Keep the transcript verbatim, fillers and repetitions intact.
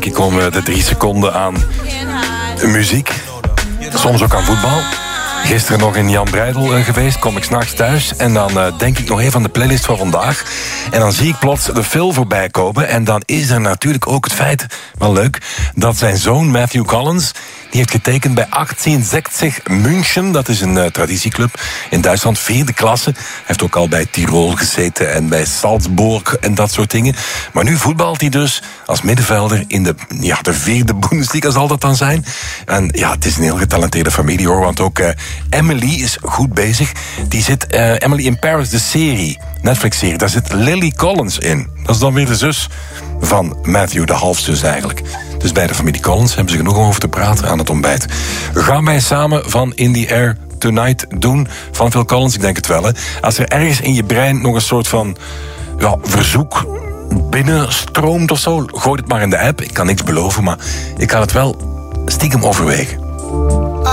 denk ik om de drie seconden aan muziek. Soms ook aan voetbal. Gisteren nog in Jan Breidel uh, geweest, kom ik 's nachts thuis. En dan uh, denk ik nog even aan de playlist van vandaag. En dan zie ik plots de Phil voorbij komen. En dan is er natuurlijk ook het feit, wel leuk, dat zijn zoon Matthew Collins, die heeft getekend bij achttienzestig München. Dat is een uh, traditieclub in Duitsland, vierde klasse. Hij heeft ook al bij Tirol gezeten en bij Salzburg en dat soort dingen. Maar nu voetbalt hij dus als middenvelder in de, ja, de vierde Bundesliga zal dat dan zijn. En ja, het is een heel getalenteerde familie hoor, want ook uh, Emily is goed bezig. Die zit, uh, Emily in Paris, de serie, Netflix-serie, daar zit Lily Collins in. Dat is dan weer de zus van Matthew, de halfzus eigenlijk. Dus bij de familie Collins hebben ze genoeg om over te praten aan het ontbijt. Gaan wij samen van In the Air Tonight doen van Phil Collins? Ik denk het wel, hè. Als er ergens in je brein nog een soort van ja, verzoek binnenstroomt of zo, gooi het maar in de app. Ik kan niks beloven, maar ik kan het wel stiekem overwegen.